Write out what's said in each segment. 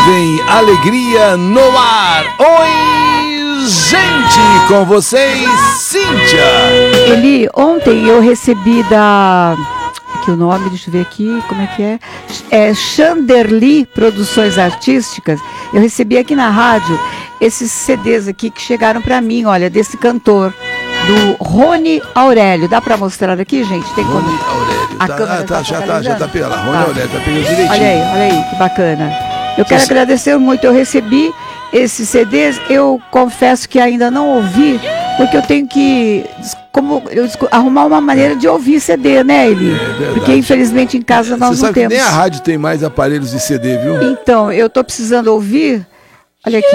vem alegria no ar. Oi, gente, com vocês, Cíntia. Eli, ontem eu recebi aqui o nome, deixa eu ver aqui, como é que é? É Chanderly Produções Artísticas. Eu recebi aqui na rádio esses CDs aqui que chegaram para mim, olha, desse cantor, do Rony Aurélio. Dá para mostrar aqui, gente? Tem Rony Aurélio. A câmera já tá pela. Rony Aurélio, tá pegando direitinho. Olha aí, que bacana. Eu quero agradecer muito, eu recebi esses CDs, eu confesso que ainda não ouvi, porque eu tenho que arrumar uma maneira de ouvir CD, né, Eli? Porque infelizmente em casa nós não temos. Nem a rádio tem mais aparelhos de CD, viu? Então, eu estou precisando ouvir. Olha aqui,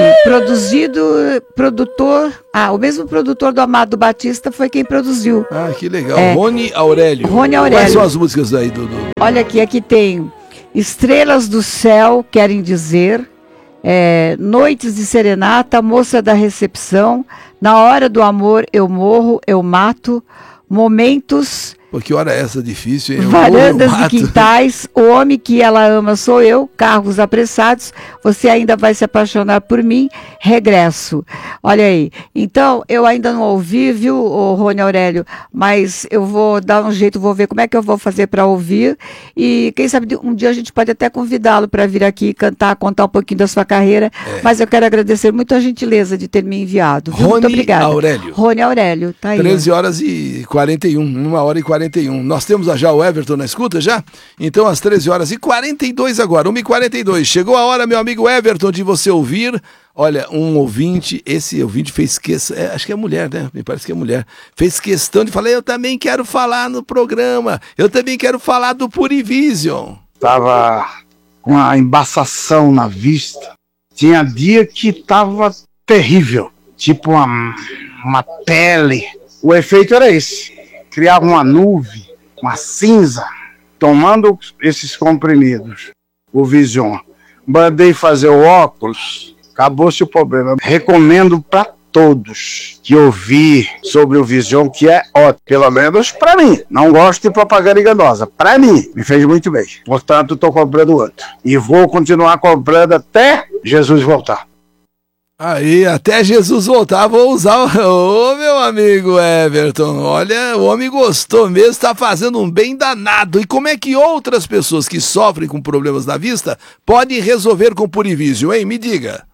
o mesmo produtor do Amado Batista foi quem produziu. Ah, que legal. Rony Aurélio. Rony Aurélio. Quais são as músicas aí, Dudu? Olha aqui tem Estrelas do Céu, querem dizer, Noites de Serenata, Moça da Recepção, Na Hora do Amor eu morro, eu mato, Momentos... Pô, que hora é essa difícil, hein? Varandas e quintais, O Homem que Ela Ama Sou Eu, Carros Apressados, Você Ainda Vai Se Apaixonar por Mim, Regresso. Olha aí. Então, eu ainda não ouvi, viu, Rony Aurélio, mas eu vou dar um jeito, vou ver como é que eu vou fazer para ouvir. E quem sabe um dia a gente pode até convidá-lo para vir aqui cantar, contar um pouquinho da sua carreira. Mas eu quero agradecer muito a gentileza de ter me enviado. Viu? Muito obrigada. Rony Aurélio, tá aí. 13 horas e 41, 1h41. Nós temos já o Everton na escuta, já? Então, às 13 horas e 42 agora, 1h42. Chegou a hora, meu amigo Everton, de você ouvir. Olha, um ouvinte, esse ouvinte fez questão, acho que é mulher, né? Me parece que é mulher. Fez questão de falar, eu também quero falar no programa, eu também quero falar do Purivision. Tava com a embaçação na vista. Tinha dia que tava terrível, tipo uma pele. O efeito era esse. Criava uma nuvem, uma cinza, tomando esses comprimidos, o Vision. Mandei fazer o óculos, acabou-se o problema. Recomendo para todos que ouvir sobre o Vision, que é ótimo, pelo menos para mim. Não gosto de propaganda enganosa, para mim, me fez muito bem. Portanto, estou comprando outro. E vou continuar comprando até Jesus voltar. Aí, até Jesus voltar, vou usar meu amigo Everton, olha, o homem gostou mesmo, está fazendo um bem danado. E como é que outras pessoas que sofrem com problemas na vista podem resolver com o Purivision, hein? Me diga.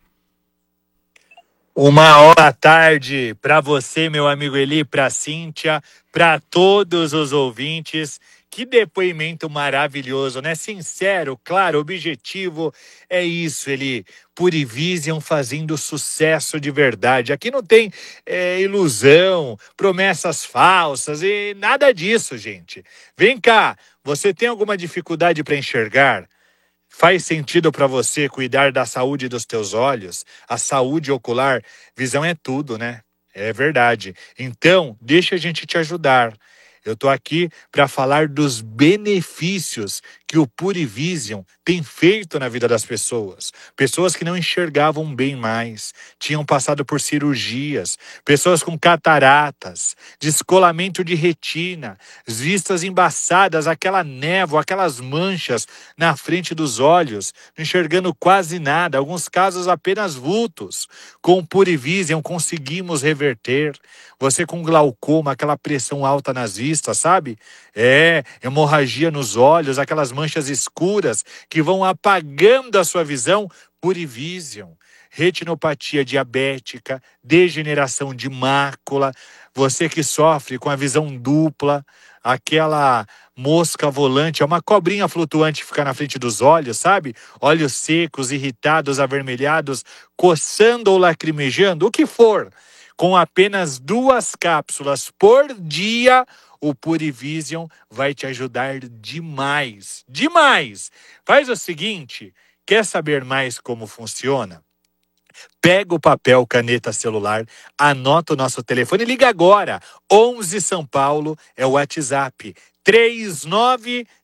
13h para você, meu amigo Eli, para Cíntia, para todos os ouvintes. Que depoimento maravilhoso, né? Sincero, claro, objetivo, é isso, Eli. Purivision fazendo sucesso de verdade. Aqui não tem ilusão, promessas falsas e nada disso, gente. Vem cá, você tem alguma dificuldade para enxergar? Faz sentido para você cuidar da saúde dos teus olhos? A saúde ocular, visão é tudo, né? É verdade. Então, deixa a gente te ajudar. Eu estou aqui para falar dos benefícios que o Purivision tem feito na vida das pessoas. Pessoas que não enxergavam bem mais, tinham passado por cirurgias, pessoas com cataratas, descolamento de retina, vistas embaçadas, aquela névoa, aquelas manchas na frente dos olhos, não enxergando quase nada, alguns casos apenas vultos. Com o Purivision conseguimos reverter. Você com glaucoma, aquela pressão alta nas vistas, sabe? Hemorragia nos olhos, aquelas manchas escuras que vão apagando a sua visão. Purivision. Retinopatia diabética, degeneração de mácula, você que sofre com a visão dupla, aquela mosca volante, é uma cobrinha flutuante que fica na frente dos olhos, sabe? Olhos secos, irritados, avermelhados, coçando ou lacrimejando, o que for. Com apenas 2 cápsulas por dia, o Purivision vai te ajudar demais. Demais! Faz o seguinte, quer saber mais como funciona? Pega o papel, caneta, celular, anota o nosso telefone e liga agora. 11 São Paulo é o WhatsApp. 3900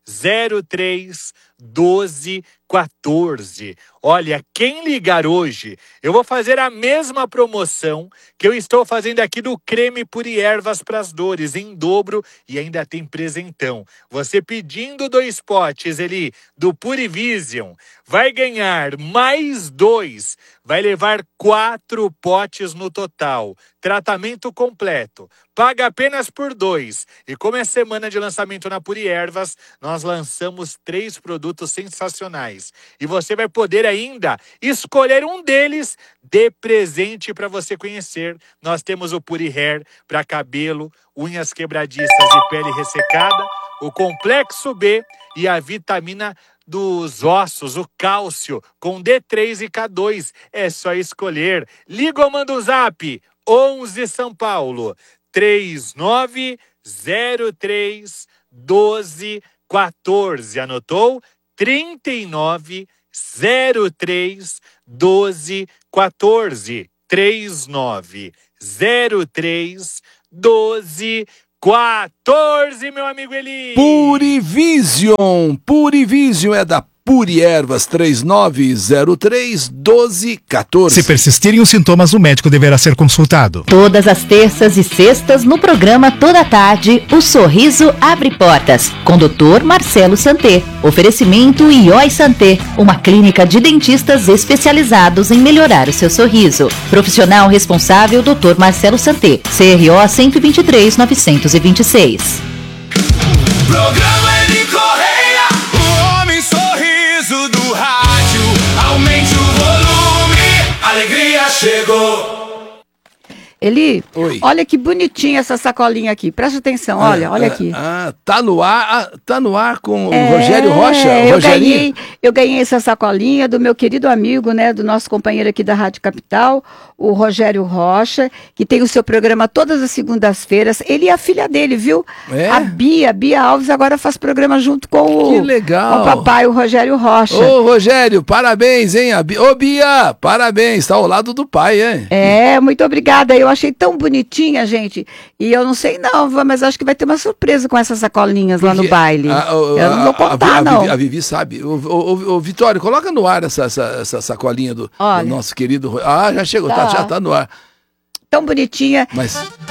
03 12 14. Olha, quem ligar hoje, eu vou fazer a mesma promoção que eu estou fazendo aqui do creme Puri Ervas para as dores, em dobro, e ainda tem presentão. Você pedindo 2 potes ali do Puri Vision, vai ganhar mais 2, vai levar 4 potes no total. Tratamento completo. Paga apenas por 2. E como é semana de lançamento na Puri Ervas, nós lançamos 3 produtos sensacionais. E você vai poder ainda escolher um deles de presente para você conhecer. Nós temos o Puri Hair para cabelo, unhas quebradiças e pele ressecada, o Complexo B e a vitamina dos ossos, o cálcio, com D3 e K2. É só escolher. Liga ou manda um zap. 11 São Paulo, 3903 12 14. Anotou? 3903 12 14. 3903 12 14, meu amigo Eli. Purivision é da Puri Ervas, 3903 12 14. Se persistirem os sintomas, o médico deverá ser consultado. Todas as terças e sextas no programa Toda Tarde, o Sorriso Abre Portas, com Dr. Marcelo Santé. Oferecimento Ioi Santé, uma clínica de dentistas especializados em melhorar o seu sorriso. Profissional responsável Dr. Marcelo Santé, CRO 123 926. Programa Eli Correia, o homem sorriso do rádio. Aumente o volume, a alegria chegou. Eli, Oi. olha que bonitinha essa sacolinha aqui. Presta atenção, olha aqui. Tá no ar com o Rogério Rocha. Eu ganhei essa sacolinha do meu querido amigo, né, do nosso companheiro aqui da Rádio Capital, o Rogério Rocha, que tem o seu programa todas as segundas-feiras. Ele e a filha dele, viu? É? A Bia Alves agora faz programa junto com Que legal. com o papai, o Rogério Rocha. Ô, Rogério, parabéns, hein? Ô, Bia, parabéns, tá ao lado do pai, hein? Muito obrigada. Eu achei tão bonitinha, gente. E eu não sei não, mas acho que vai ter uma surpresa com essas sacolinhas lá no baile. Eu não vou contar, não. A Vivi sabe. Ô, Vitório, coloca no ar essa sacolinha do nosso querido... já chegou, já tá no ar. Tão bonitinha. Mas